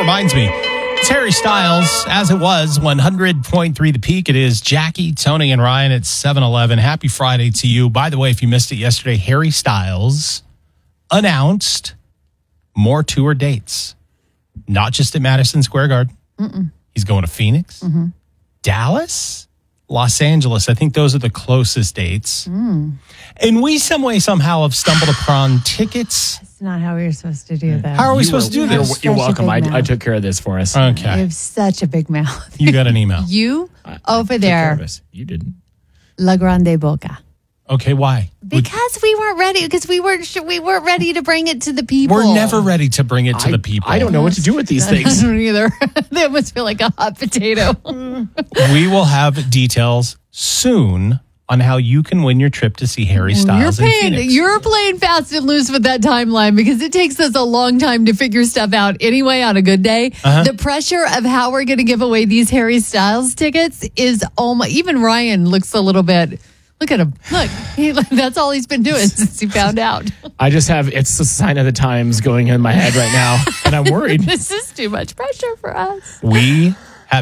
reminds me, it's Harry Styles, as it was, 100.3 The Peak. It is Jackie, Tony, and Ryan at 7-Eleven. Happy Friday to you. By the way, if you missed it yesterday, Harry Styles announced more tour dates. Not just at Madison Square Garden. He's going to Phoenix, Dallas, Los Angeles. I think those are the closest dates. And we some way, somehow have stumbled upon tickets. That's not how we were supposed to do that. How are we supposed to do this? You're welcome. Such a big I took care of this for us. You Okay. have such a big mouth. You got an email. You over Took care of there, us. You didn't. La Grande Boca. Okay, why? Because we weren't ready. Because we weren't ready to bring it to the people. We're never ready to bring it to the people. I don't know what to do with these I things. don't either. They almost feel like a hot potato. We will have details soon on how you can win your trip to see Harry Styles in Phoenix. You're playing fast and loose with that timeline because it takes us a long time to figure stuff out anyway on a good day. The pressure of how we're going to give away these Harry Styles tickets is even Ryan looks a little bit. Look at him. Look, that's all he's been doing since he found out. I just have, it's the sign of the times going in my head right now, and I'm worried. This is too much pressure for us. We